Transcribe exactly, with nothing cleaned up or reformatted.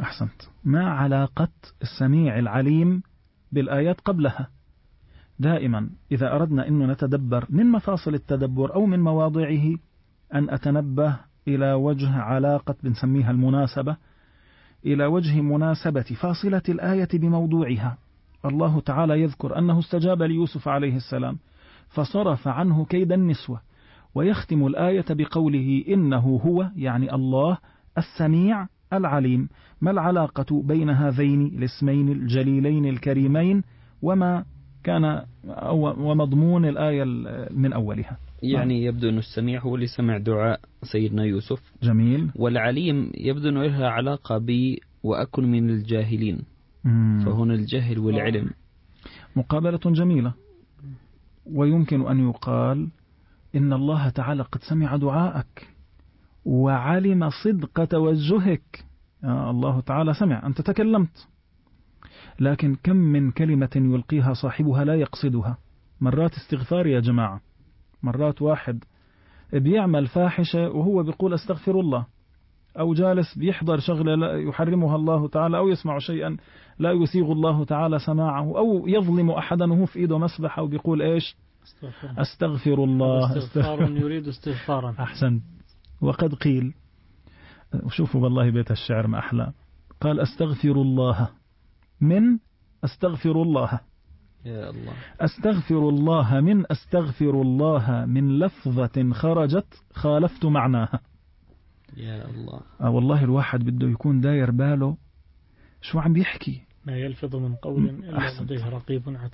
أحسنت. ما علاقة السميع العليم بالآيات قبلها؟ دائما إذا أردنا أن نتدبر من مفاصل التدبر أو من مواضعه أن أتنبه إلى وجه علاقة بنسميها المناسبة، إلى وجه مناسبة فاصلة الآية بموضوعها. الله تعالى يذكر أنه استجاب ليوسف عليه السلام فصرف عنه كيد النسوة، ويختم الآية بقوله إنه هو يعني الله السميع العليم. ما العلاقة بين هذين الاسمين الجليلين الكريمين وما كان ومضمون الآية من أولها؟ يعني يبدو أن السميع هو اللي سمع دعاء سيدنا يوسف. جميل. والعليم يبدو أنه لها علاقة ب وأكن من الجاهلين. مم. فهنا الجهل والعلم مقابلة جميلة. ويمكن أن يقال إن الله تعالى قد سمع دعاءك وعلم صدق توجهك. الله تعالى سمع، أنت تكلمت، لكن كم من كلمة يلقيها صاحبها لا يقصدها. مرات استغفار يا جماعة، مرات واحد بيعمل فاحشة وهو بيقول استغفر الله، أو جالس بيحضر شغلة يحرمها الله تعالى، أو يسمع شيئا لا يسيغ الله تعالى سماعه، أو يظلم أحدا وهو في إيده مسبحة وبيقول إيش؟ استغفر, أستغفر الله. استغفار يريد استغفارا. أحسن. وقد قيل، وشوفوا والله بيت الشعر ما أحلى، قال أستغفر الله من أستغفر الله. يا الله. أستغفر الله من أستغفر الله من لفظة خرجت خالفت معناها. يا الله. آه والله الواحد بده يكون داير باله شو عم بيحكي. ما يلفظ من قول إلا لديه رقيب عتيد.